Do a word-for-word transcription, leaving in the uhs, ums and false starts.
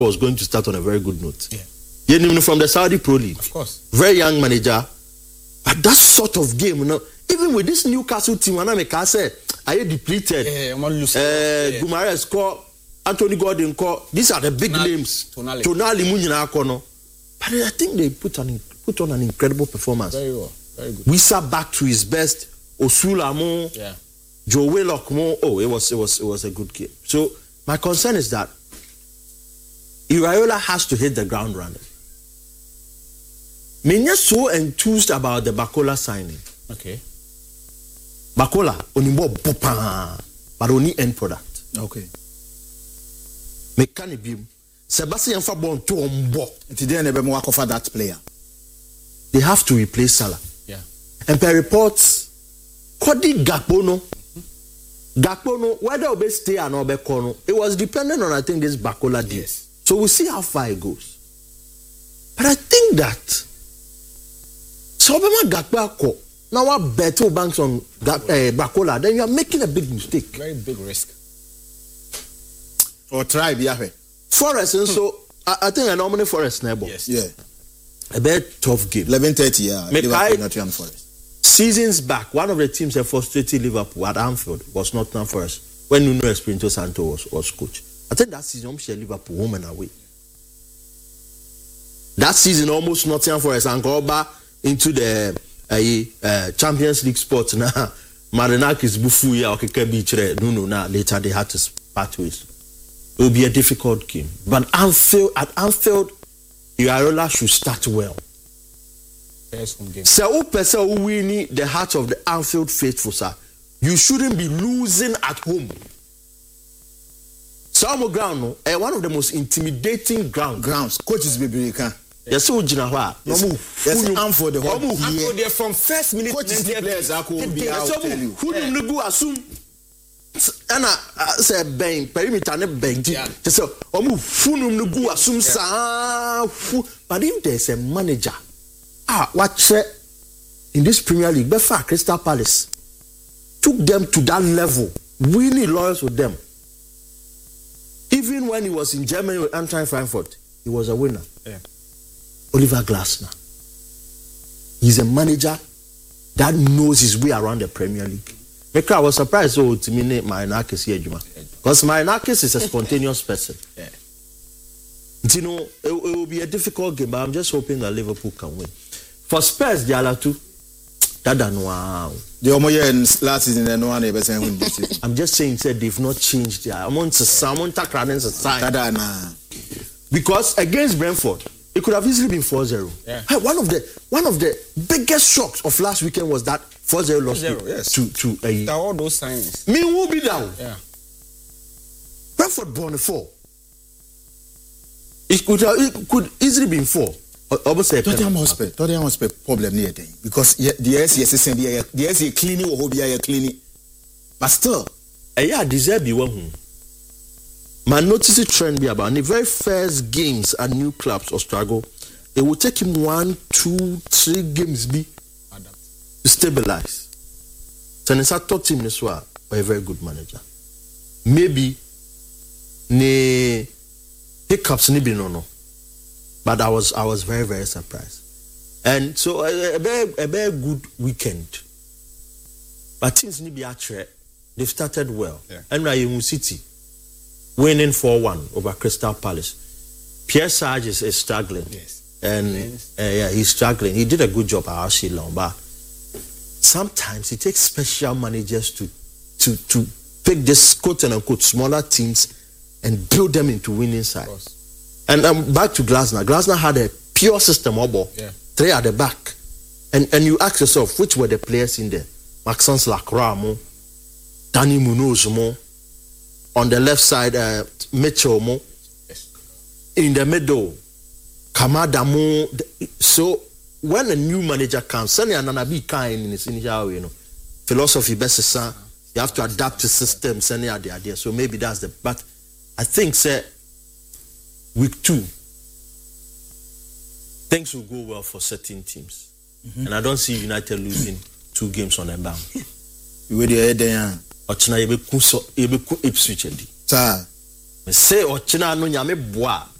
was going to start on a very good note. Yeah. You from the Saudi Pro League. Of course. Very young manager. But that sort of game, you know, even with this Newcastle team, when I say, are you depleted? Yeah, I'm losing. Uh, yeah. Gumares score, Anthony Gordon score. These are the big Tonali. names. Tonali. Tonali Munyina Kono. But I think they put on put on an incredible performance. Very well. Very good. We sat back to his best. Osula mo, Yeah. Joe Willock mo. Oh, it was it was it was a good game. So my concern is that Iraola has to hit the ground running. Menya so enthused about the Bakola signing. Okay. Bakola onimbo popa, but only end product. Okay. Mekani bim. Sebastian Fabon to ombo. Today never more offer that player. They have to replace Salah. Yeah. And per reports, Kodi Gakpo no. Gakpo no, whether obe stay or not be kono, it was dependent on I think this Bakola deal. Yes. So we'll see how far it goes. But I think that so Obama Gakpo now what better banks on uh, Bakola, then you are making a big mistake. Very big risk. Or try Biafe. Forest and so I, I think I nominate Forest neighbor. Yes. Yeah. A very tough game. eleven thirty, yeah. Make Liverpool, I- Nottingham Forest. Seasons back, one of the teams that frustrated Liverpool at Anfield was Nottingham Forest when Nuno Espirito Santo was, was coach. I think that season almost Liverpool home and away. That season almost Nottingham Forest and go back into the uh, uh, Champions League spot now. Marinakis Bufu ya okeke bichre Nuno now later they had to part ways. It will be a difficult game. But Anfield at Anfield, Iraola should start well. First home game. So, who person who win the heart of the Anfield faithful, sir? You shouldn't be losing at home. Salmo ground, no, eh, one of the most intimidating ground. Grounds. Coaches Bibirika. Yes, so Jinawa. Yes, yes, I'm for the whole Omu. And year. so they're from first minute. Coaches then they're- players I could be out tell you. Who do you go assume? And I say bang perimeter ne bang. Yeah. So omu funum no go assume sa. But if there's a manager, ah, watch in this Premier League, Befa Crystal Palace took them to that level, really loyal with them. Even when he was in Germany with Eintracht Frankfurt, he was a winner. Yeah. Oliver Glasner. He's a manager that knows his way around the Premier League. I was surprised oh, to me Marinakis here, because Marinakis is a spontaneous person. Yeah. You know, it, it will be a difficult game, but I'm just hoping that Liverpool can win. For Spurs, the other two, that wow. The Omoye last season, no one ever said win this season. I'm just saying that they've not changed their amount of someone side. Tada na. Because against Brentford, it could have easily been four zero. Yeah. Hey, one of the one of the biggest shocks of last weekend was that four zero loss four zero, to, yes. to to a After all those signs. me will be down. Yeah. Brentford born a four. It could have, it could easily been four. Almost a Tottenham Hotspur, Tottenham Hotspur problem near them because yeah, the S yes is the the S is cleaning or hobby are cleaning, but still, eh, yeah, deserve be one. My notice a trend be about in the very first games at new clubs or struggle, it will take him one, two, three games be to stabilize. So I thought him this was a very good manager. Maybe ne hiccups ni be no no. But I was I was very very surprised, and so a, a very a very good weekend. But things need be actually they've started well. Yeah. And Rayemu City winning four one over Crystal Palace. Pierre Sarge is, is struggling, Yes. and Yes. uh, yeah, he's struggling. He did a good job at Arsenal, but sometimes it takes special managers to to to pick this quote and unquote smaller teams and build them into winning side. Of course. And um, back to Glasner. Glasner had a pure system, obo. Yeah. Three at the back. And and you ask yourself, which were the players in there? Maxence Lacroix, mo, Danny Munoz, mo. On the left side, uh, Mitchell, mo. Yes. In the middle, Kamada, mo. So when a new manager comes, suddenly another big kind in his initial, you know, philosophy best you have to adapt to systems, sending out the idea. So maybe that's the. But I think, say. Week two, things will go well for certain teams. Mm-hmm. And I don't see United losing two games on a bound. you wait there there. Ochina yebe kuso yebe ku Ipswich endi. Sir, Me say ochina no nyame boa